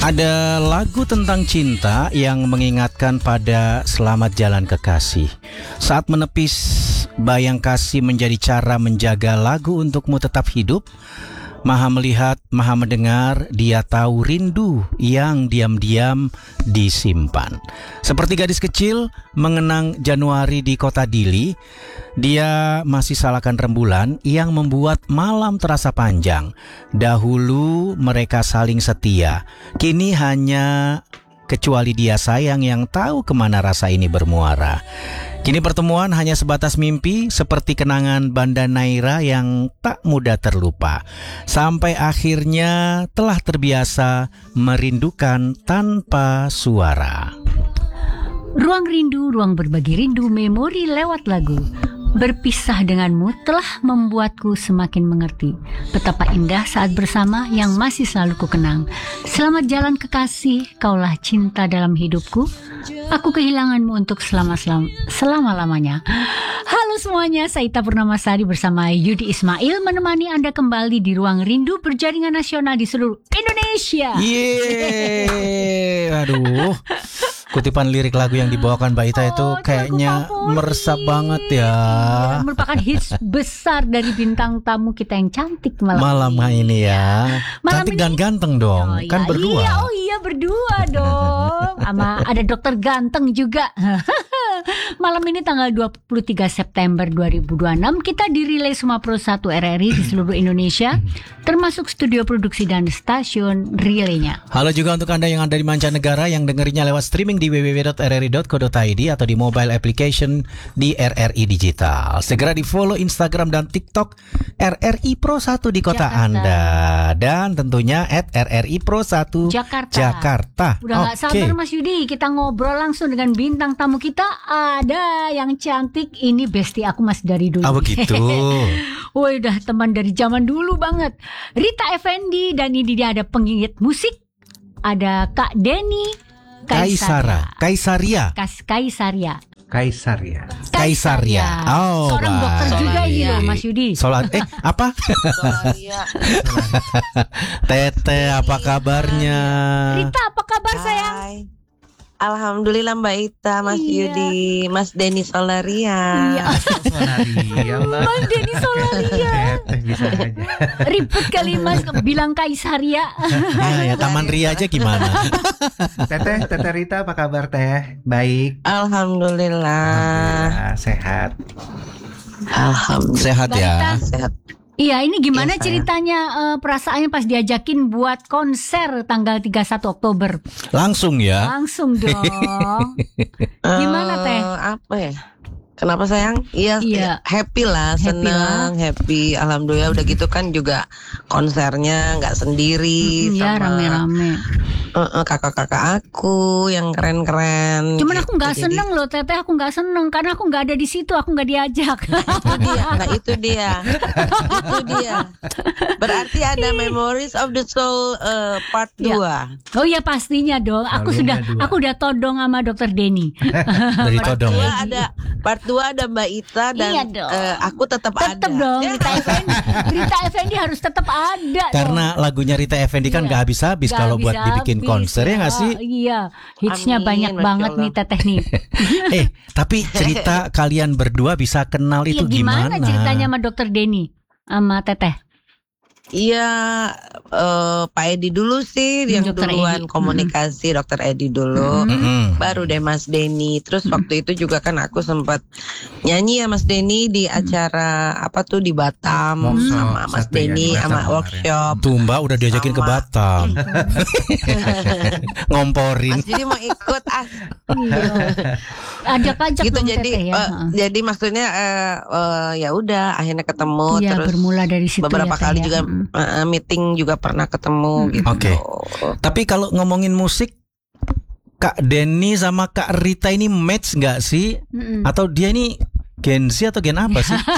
Ada lagu tentang cinta yang mengingatkan pada selamat jalan kekasih. Saat menepis bayang kasih menjadi cara menjaga lagu untukmu tetap hidup. Maha melihat, maha mendengar, dia tahu rindu yang diam-diam disimpan. Seperti gadis kecil mengenang Januari di kota Dili, dia masih salahkan rembulan yang membuat malam terasa panjang. Dahulu mereka saling setia, kini hanya kecuali dia sayang yang tahu kemana rasa ini bermuara. Kini pertemuan hanya sebatas mimpi, seperti kenangan Banda Naira yang tak mudah terlupa. Sampai akhirnya telah terbiasa merindukan tanpa suara. Ruang rindu, ruang berbagi rindu, memori lewat lagu. Berpisah denganmu telah membuatku semakin mengerti betapa indah saat bersama yang masih selalu kukenang. Selamat jalan kekasih, kaulah cinta dalam hidupku. Aku kehilanganmu untuk selama-lamanya. Halo semuanya, saya Ita Purnamasari bersama Yudi Ismail menemani Anda kembali di Ruang Rindu Berjaringan Nasional di seluruh Indonesia. Yeay, aduh. Kutipan lirik lagu yang dibawakan Mbak Ita itu kayaknya meresap banget ya. Merupakan hits besar dari bintang tamu kita yang cantik malam ini ya. Malam cantik ini, dan ganteng dong, kan berdua. Iya berdua dong. Sama ada dokter ganteng juga. Malam ini tanggal 23 September 2026 kita di Relay Sumapro 1 RRI di seluruh Indonesia, termasuk studio produksi dan stasiun relaynya. Halo juga untuk Anda yang ada di mancanegara yang dengerinya lewat streaming di www.rri.co.id atau di mobile application di RRI Digital. Segera di follow Instagram dan TikTok RRI Pro 1 di kota Jakarta. Anda. Dan tentunya @RRI Pro 1 Jakarta. Udah gak sabar Mas Yudi, kita ngobrol langsung dengan bintang tamu kita. Ada yang cantik, ini bestie aku masih dari dulu. Ah begitu. Woi, udah teman dari zaman dulu banget. Rita Effendi, dan ini dia ada pengingat musik. Ada Kak Denny Kaisaria. Oh, seorang dokter juga ini loh Mas Yudi. Apa? Tete, apa kabarnya? Rita, apa kabar sayang? Hai. Alhamdulillah Mbak Ita, Mas Yudi, Mas Denny Solaria. Mas Denny Solaria. Bisa aja. Ribet kali Mas bilang Kaisaria. Ya, Taman Ria aja gimana? Teteh Rita, apa kabar Teh? Baik. Alhamdulillah. Sehat. Alhamdulillah. Sehat ya. Sehat. Iya, ini gimana Iya, ceritanya perasaannya pas diajakin buat konser tanggal 31 Oktober? Langsung ya. Langsung dong. Gimana Teh? Apa ya? Kenapa sayang? Iya. Happy lah, senang, happy. Alhamdulillah. Udah gitu kan juga konsernya nggak sendiri, Iya, sama rame-rame. kakak-kakak aku yang keren-keren. Cuman gitu. aku nggak seneng loh Teteh, aku nggak seneng karena aku nggak ada di situ, aku nggak diajak. Itu dia. Berarti ada Memories of the Soul part 2. Oh iya pastinya dong. Aku udah todong sama Dokter Denny. Dari todong ya. Part 2 ada Mbak Ita dan Iya dong. aku tetap ada. Tetep dong, Rita Effendi harus tetap ada. Karena lagunya Rita Effendi kan nggak habis-habis kalau buat dibikin konser, ya nggak sih? Iya, hitsnya Amin, banyak Masya banget Allah. nih Teteh nih. Tapi cerita kalian berdua bisa kenal itu Gimana ceritanya sama Dokter Denny sama Teteh? Iya, Pak Edi dulu sih yang Dokter duluan Edi. komunikasi, Dokter Edi dulu. Baru deh Mas Denny. Terus waktu itu juga kan aku sempat nyanyi ya Mas Denny di acara apa tuh di Batam Workshop, sama Mas satu ya, Denny di Batam sama kemarin. workshop. Tuh Mbak udah diajakin ke Sama. Batam. Ngomporin. Mas jadi mau ikut Ajak-ajak gitu. dong Jadi Teteh ya. jadi maksudnya ya udah akhirnya ketemu. Iya, Terus bermula dari situ beberapa ya, Teh, kali ya. juga meeting juga pernah ketemu gitu. Oke. Tapi kalau ngomongin musik, Kak Denny sama Kak Rita ini match nggak sih? Atau dia ini Gen Z atau gen apa sih?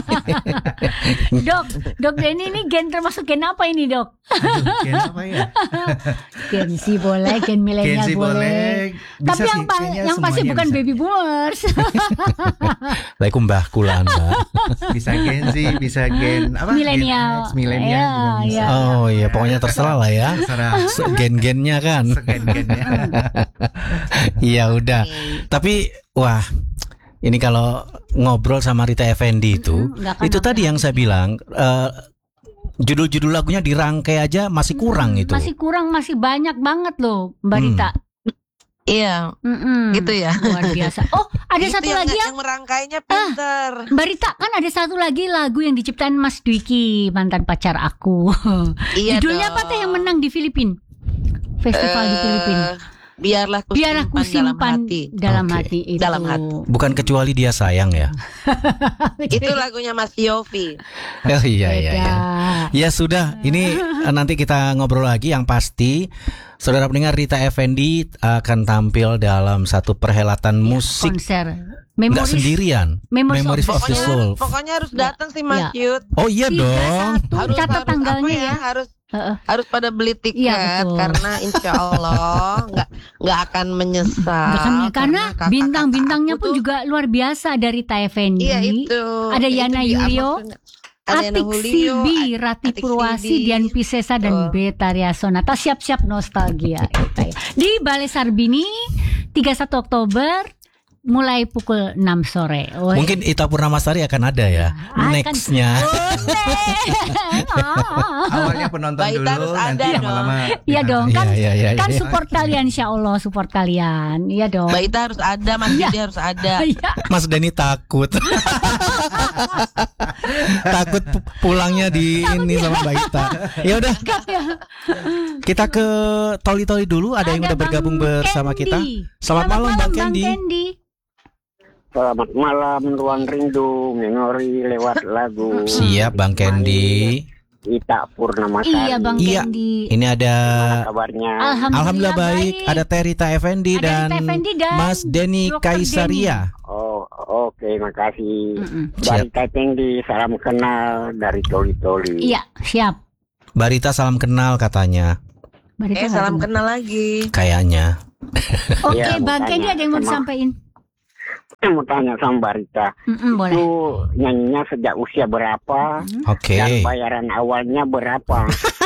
Dok Denny ini gen termasuk gen apa ini dok? Aduh, gen apa ya? Gen Z boleh, gen milenial Gen Z boleh. Bisa Tapi sih, kayaknya yang pasti semuanya bukan bisa. baby boomers. Lah iku mbahku lah Anda. Bisa Gen Z, bisa gen apa? Milenial. Gen X, milenial Iya, juga bisa. iya. Oh iya, pokoknya terserah lah ya. Terserah. Gen-gennya kan. Gen-gennya. Iya udah. Tapi wah, ini kalau ngobrol sama Rita Effendy itu, nggak akan itu tadi yang saya bilang, judul-judul lagunya dirangkai aja masih kurang itu. Masih kurang, masih banyak banget loh Mbak Rita. Iya, gitu ya. Luar biasa. Oh, ada Itu satu lagi yang merangkainya pinter. Mbak Rita, kan ada satu lagi lagu yang diciptain Mas Dwiki, mantan pacar aku. Iya Judulnya apa dong. teh yang menang di Filipina? Festival di Filipina. Biarlah ku simpan dalam hati. itu. Dalam hati. Bukan kecuali dia sayang ya. Itu lagunya Mas Yofi. Oh iya iya Beda. iya. Ya sudah, ini nanti kita ngobrol lagi. Yang pasti, saudara pendengar, Rita Effendy akan tampil dalam satu perhelatan musik. Konser. Nggak sendirian. Memories of the Soul. Pokoknya harus datang sih Mas Yud. Oh iya dong. Harus catat tanggalnya ya. Harus pada beli tiket Iya, betul. karena insya Allah nggak akan menyesal. Karena kakak-kakak bintang-bintangnya aku pun tuh- juga luar biasa dari Rita Effendy. Iya itu. Ada Itu Yana dia Yulio, maksudnya. Ada Yana Atik Julio, Sibi, Rati Atik Purwasi, Sibi. Dian Piscesa dan Betaria Sonata. Siap-siap nostalgia kita ya. Di Balai Sarbini 31 Oktober mulai pukul 6 sore. Woi. Mungkin Ita Purnamasari akan ada ya. Akan. Nextnya. Awalnya penonton Baik, dulu, harus nanti ada lama-lama. Iya dong, kan Iya. kan support kalian, insya Allah support kalian. Iya dong. Mbak Ita harus ada, Mas Didi harus ada. Iya. Mas Denny takut. Takut pulangnya di ini sama Mbak Ita. Ya udah, kita ke Toli-Toli dulu. Ada yang udah Bang bergabung bersama kita. Candy. Selamat malam Bang Bang Candy. Candy. Selamat malam, Ruang Rindu, memori lewat lagu. Siap Bang Candy. Ita Purnamasari. Iya Bang Iya. Candy. Ini ada Kabarnya. Alhamdulillah baik. Ada Rita Effendy Ada dan Rita Effendy dan Mas Denny Dr. Kaisaria. Oh, oke, makasih. Siap. Barita Tinggi, salam kenal dari Toli-Toli. Iya, siap. Barita salam kenal katanya. Barita Salam nggak kenal lagi. Kayaknya. Oke, Iya, Bang mau Candy tanya ada yang mau sama- disampaikan? Saya mau tanya sama Barita. Boleh. Itu nyanyinya sejak usia berapa? Oke. Dan bayaran awalnya berapa?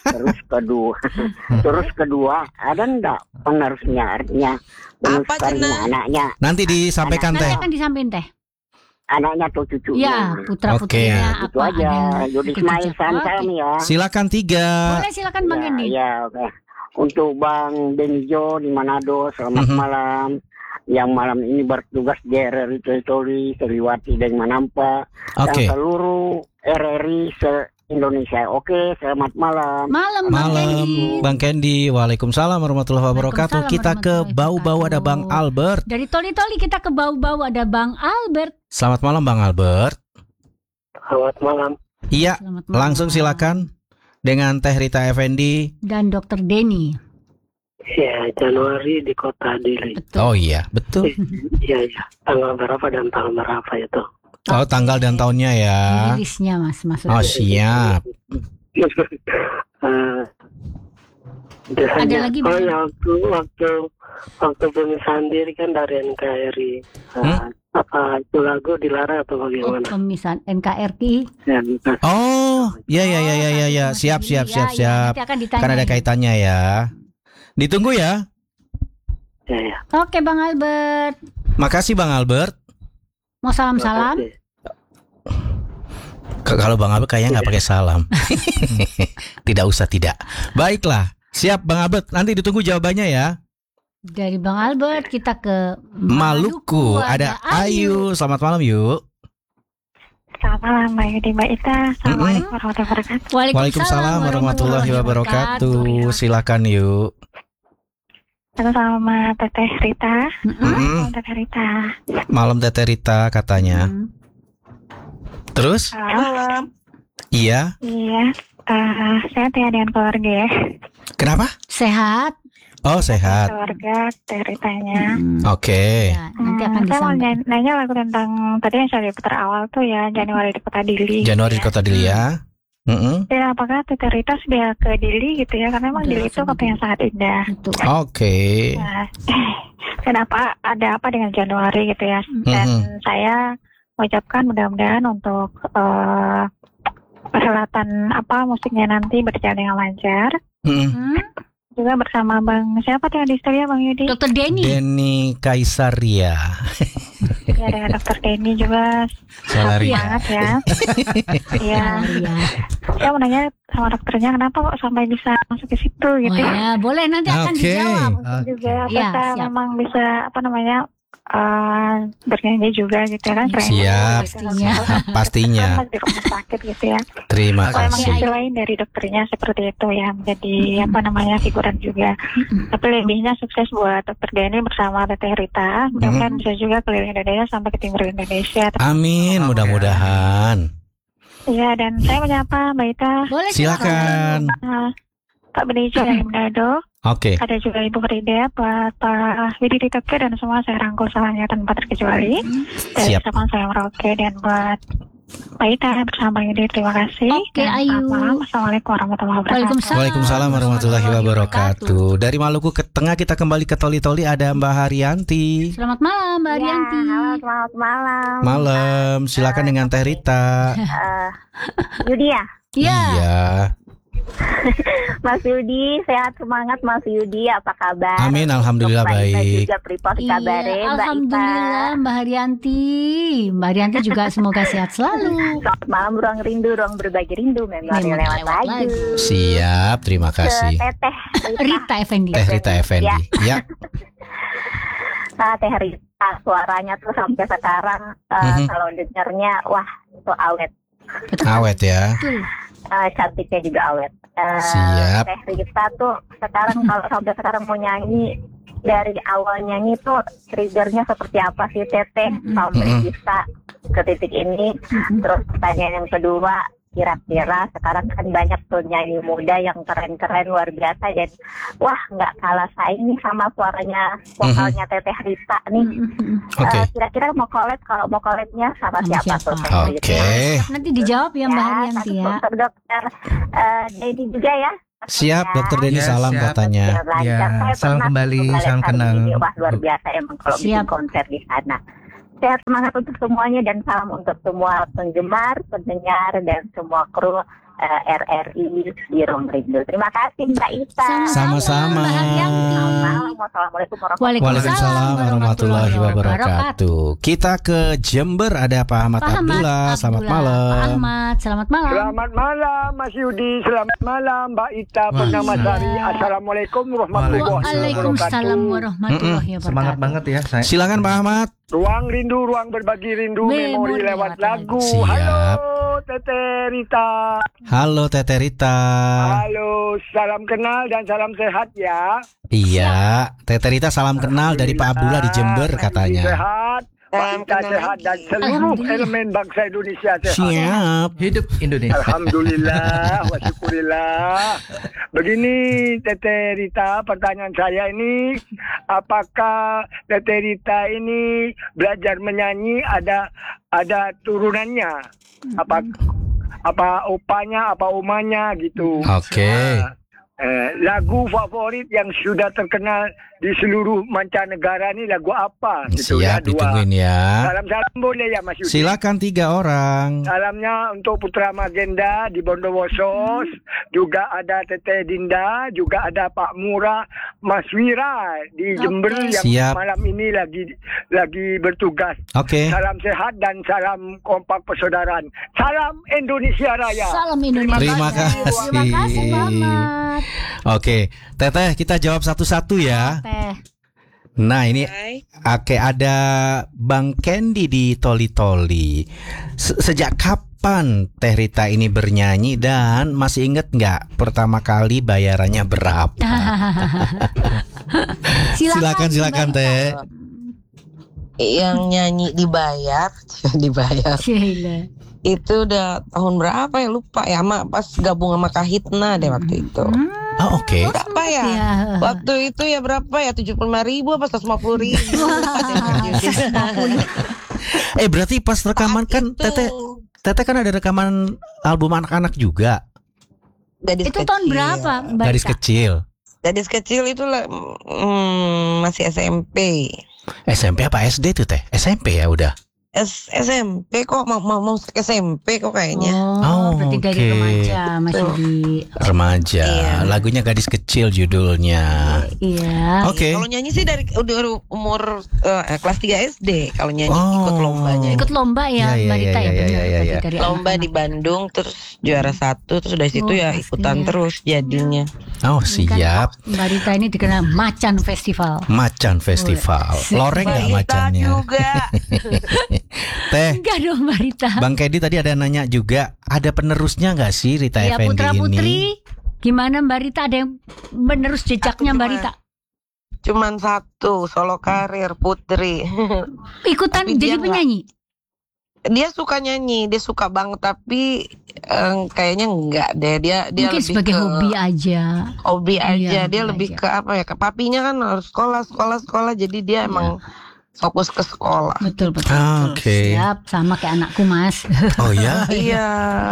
Terus kedua, ada enggak penerusnya? Artinya meneruskannya Cina? anaknya. Nanti disampaikan Nanti teh. akan disampaikan teh. Anaknya atau cucunya. Ya, putra putrinya Oke. Itu aja. Yudi Ismail salam ya. Silakan 3. Boleh silakan Bang Ya, Candy. ya, oke. Untuk Bang Benijo di Manado, selamat malam. Yang malam ini bertugas di RRI Toli, Seliwati dan Manampa. Oke. Dan seluruh RRI se-Indonesia. Oke, selamat malam. Malam Bang Malam Candy. Bang Candy. Waalaikumsalam warahmatullahi wabarakatuh. Waalaikumsalam Kita ke warahmatullahi Bau-Bau ada Bang Albert. Dari Toli-Toli kita ke Bau-Bau ada Bang Albert. Selamat malam Bang Albert. Selamat malam. Iya, Selamat malam. langsung silakan dengan Teh Rita Effendy. Dan Dr. Denny. Ya, Januari di kota Dili. Betul. Oh iya, betul. Iya. Tanggal berapa dan tanggal berapa itu? Oh, tanggal dan tahunnya ya. Rilisnya Mas maksudnya. Oh, siap. Ada lagi, Bang? waktu pemisahan diri kan dari NKRI. Itu lagu dilarang atau Oh, bagaimana? pemisahan NKRI. Oh, ya. Siap. Nanti akan ditanya. Kan ada kaitannya ya. Ditunggu ya. Ya. Oke Bang Albert. Makasih Bang Albert. Mau salam-salam? Kalau Bang Albert kayaknya nggak pakai salam. Tidak usah, tidak. Baiklah. Siap Bang Albert. Nanti ditunggu jawabannya ya. Dari Bang Albert kita ke Maluku. Ada Ayu. Selamat malam yuk. Selamat malam Mbak Yudi, Mbak Ita. Assalamualaikum warahmatullahi wabarakatuh. Waalaikumsalam warahmatullahi wabarakatuh. Silakan yuk. Halo sama Teteh Rita. Mm-mm. Teteh Rita. Malam Teteh Rita katanya. Terus? Halo. Iya. Iya. Sehat ya dengan keluarga ya. Kenapa? Sehat. Oh, sehat. Keluarga Teh Ritanya. Oke. Ya, nanti akan Saya mau disampaikan. nanya lagu tentang tadi yang saya putar awal tuh ya, Januari di Kota Dili. Januari di gitu ya. Kota Dili ya. Ya, apakah Teh Rita sudah ke Dili gitu ya? Karena memang Udah, Dili itu sudah. kota yang sangat indah. Betul. Oke. Nah, kenapa ada apa dengan Januari gitu ya? Dan saya mengucapkan mudah-mudahan untuk perhelatan musiknya nanti berjalan dengan lancar. Juga bersama Bang siapa tuh yang di studio, Bang Yudi? Dokter Denny. Denny Kaisaria. Ya, dengan Dokter Denny juga Salaria. semangat ya. Iya. Ya. Saya mau nanya sama dokternya kenapa kok sampai bisa masuk ke situ Oh gitu. ya, boleh nanti akan Oke. dijawab. Juga Iya, kita siap. memang bisa bernyanyi juga gitu kan. Selain Siap. itu, gitu. Pastinya. Pastinya. Kan di rumah sakit gitu ya. Terima Kalau emang kasih. sisi lain dari dokternya seperti itu ya, menjadi figuran juga. Tapi lebihnya sukses buat Dokter Denny bersama Teteh Rita. Mudah-mudahan bisa juga keliling Indonesia sampai ke timur Indonesia. Amin, mudah-mudahan. Iya, dan saya menyapa Mbak Ita, Boleh Silakan. Pak Benijo dari Manado, Oke. ada juga Ibu Frida, Pak Widi Titoke, dan semua saya rangkul salahnya tanpa terkecuali. Dan Siap. sama saya Merauke, dan buat Mbak Ita bersama Yudi, terima kasih. Oke, Dan Ayu. selamat malam. Assalamualaikum warahmatullahi wabarakatuh. Waalaikumsalam. Waalaikumsalam warahmatullahi wabarakatuh. Dari Maluku ke Tengah kita kembali ke Toli-Toli, ada Mbak Haryanti. Selamat malam Mbak Arianti. Halo, selamat malam. Malam, silakan dengan Teh Rita. Yudi ya? Iya. Iya. Mas Yudi, sehat semangat Mas Yudi, apa kabar? Amin, alhamdulillah Mbak Ita baik. juga pripos Iya, kabare, Mbak Ita. alhamdulillah Mbak Haryanti. Mbak Haryanti juga semoga sehat selalu. Selamat malam, ruang rindu, ruang berbagi rindu, memori Memori lewat lewat lagu. lagu. Siap, terima Ke kasih. Teteh Rita Effendi. Teh Rita Effendi. Ya. Teh Rita, suaranya tuh sampai sekarang kalau dengarnya, wah itu awet. Awet ya. Betul. Cantiknya juga awet. Siap. Teh Rita tuh sekarang kalau sampai sekarang mau nyanyi, dari awal nyanyi tuh triggernya seperti apa sih Teteh sampai bisa ke titik ini. Terus pertanyaan yang kedua, kira-kira sekarang kan banyak tuh nyanyi muda yang keren-keren luar biasa, dan wah nggak kalah saing nih sama suaranya vokalnya Teteh Rita nih. Oke. Kira-kira mau collab, kalau mau collabnya sama Sama siapa siapa? tuh Teh Rita? Oke. Nanti dijawab ya Mbak Haryanti ya. Dokter Dedi juga ya. Siap, Dokter Denny, Ya, salam siap. katanya. Ya, salam kembali, salam kenal. Wah luar biasa emang kalau bikin Siap. konser di sana. Sehat semangat untuk semuanya dan salam untuk semua penggemar, pendengar dan semua kru RRI di Ruang Rindu. Terima kasih Mbak Ita. Sama-sama. Mbak Haryanti. Assalamualaikum warahmatullahi Waalaikumsalam warahmatullahi wabarakatuh. Kita ke Jember, ada Pak Ahmad Pak Ahmad Abdullah. Selamat Abdullah. Pak malam. Ahmad, selamat malam. Selamat malam Mas Yudi, selamat malam Mbak Ita Purnamasari. Assalamualaikum warahmatullahi Waalaikumsalam wabarakatuh. warahmatullahi wabarakatuh. Semangat banget ya saya. Silakan Pak Ahmad. Ruang rindu, ruang berbagi rindu, memori lewat lagu. Siap. Halo Teteh Rita. Halo Teteh Rita. Halo, salam kenal dan salam sehat ya. Iya, Teteh Rita salam kenal dari Pak Abdullah di Jember katanya. Sehat, Mbak Ita sehat dan seluruh elemen bangsa Indonesia sehat. Siap. Hidup Indonesia. Alhamdulillah, wa syukurillah. Begini Teteh Rita, pertanyaan saya ini, apakah Teteh Rita ini belajar menyanyi ada turunannya? Apa opanya, apa umanya gitu? Oke. Lagu favorit yang sudah terkenal di seluruh mancanegara ini lagu apa? Gitu Siap, ditungguin ya. Salam-salam boleh ya Mas Yudi? Silakan 3 orang. Salamnya untuk Putra Magenda di Bondowoso, juga ada Teteh Dinda, juga ada Pak Murah, Mas Wira di Jember yang Siap. malam ini lagi bertugas. Oke. Salam sehat dan salam kompak persaudaraan. Salam Indonesia Raya. Salam Indonesia. Terima kasih. Terima kasih Pak Ahmad. Oke, Teteh kita jawab satu-satu ya. Teh. Nah ini oke, ada Bang Kendi di Toli-Toli. Sejak kapan Teh Rita ini bernyanyi dan masih inget nggak pertama kali bayarannya berapa? Silakan Teh. Yang nyanyi dibayar. Sheila. Itu udah tahun berapa ya, lupa ya, pas gabung sama Kahitna deh waktu itu. Oh, oke. Berapa ya? Ya. Waktu itu ya berapa ya, 75.000 apa 150.000? Berarti pas rekaman kan Teteh kan ada rekaman album anak-anak juga. Gadis Itu kecil. tahun berapa, Mbak Gadis Rita? kecil. Gadis kecil itu masih SMP. SMP apa SD tuh Teh? SMP ya udah. SMP kok mau SMP kok kayaknya. Oh, berarti dari oke. remaja masih di Remaja. Iya. Lagunya Gadis Kecil judulnya. iya. Oke. Kalau nyanyi sih dari udah umur kelas 3 SD. Kalau nyanyi ikut lombanya. Ikut lomba ya, Iya, Mbak Rita ya, iya, benar. iya, Berarti iya. dari Lomba anak-anak. di Bandung, terus juara 1, terus dari situ ya pasti ikutan ya. terus jadinya. Oh, Ini kan siap. Mbak Rita ini dikenal Macan Festival. Macan Festival. Loreng nggak Balita macannya? juga. Teh, Enggak dong, Mbak Rita. Bang Kedi tadi ada nanya juga, ada penerusnya nggak sih Rita Ya, Effendi Putra ini? Putri. Gimana Mbak Rita, ada yang menerus jejaknya Aku Mbak cuma- Rita? Cuman satu, solo karir Putri. Ikutan Tapi dia jadi penyanyi. Dia suka nyanyi, dia suka banget, tapi kayaknya enggak deh. Dia Mungkin lebih sebagai ke hobi aja. hobi aja. Iya, Dia hobi lebih aja. ke apa ya? Ke papinya kan harus sekolah. Jadi dia emang fokus ke sekolah. Betul, betul. Ah, betul. oke. Siap, sama kayak anakku, Mas. Oh ya? Iya.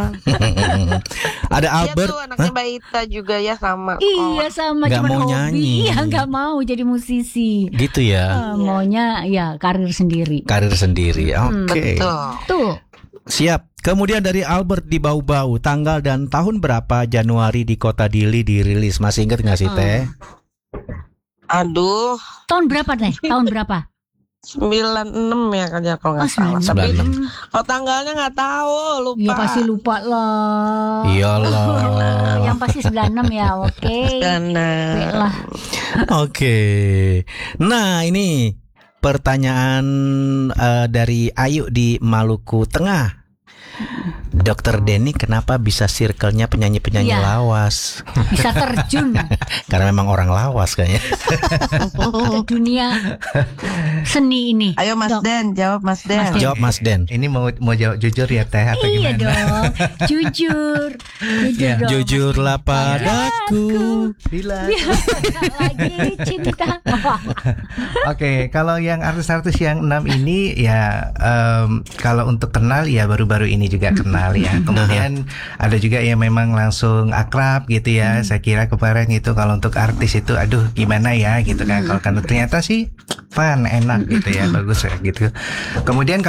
Ada Dia Albert. tuh anaknya Mbak Ita juga ya sama. Iya, sama Nggak cuma mau hobi. nyanyi. Iya, nggak mau jadi musisi. Gitu ya. Maunya ya karir sendiri. Karir sendiri. Oke. Betul. Tuh. Siap. Kemudian dari Albert di Bau-Bau, tanggal dan tahun berapa Januari di Kota Dili dirilis? Masih ingat nggak sih Teh? Aduh, Tahun berapa deh? Tahun berapa? 96 ya kan ya kalau Oh, nggak salah. 96. Tapi 96. kalau tanggalnya nggak tahu, lupa. Ya pasti lupa lah. Iyalah. Yang pasti 96 ya, oke. Oke lah. Oke. Nah, ini pertanyaan dari Ayu di Maluku Tengah. Dokter Denny kenapa bisa circle-nya penyanyi-penyanyi Ya. lawas? Bisa terjun Karena memang orang lawas kayaknya. ke dunia seni ini. Ayo Mas Dok. Den, jawab Mas Den. Mas Den. Jawab Mas Den. Ini mau jawab jujur ya Teh atau Iya gimana? dong, jujur Ya. dong. Jujurlah padaku. Bila. Lagi cinta. Oke, kalau yang artis-artis yang 6 ini ya kalau untuk kenal ya baru-baru ini juga kenal ya. Kemudian ada juga yang memang langsung akrab gitu ya. Saya kira kemarin itu kalau untuk artis itu aduh gimana ya gitu kan. Kalau ternyata sih fun, enak gitu ya, bagus ya gitu. Kemudian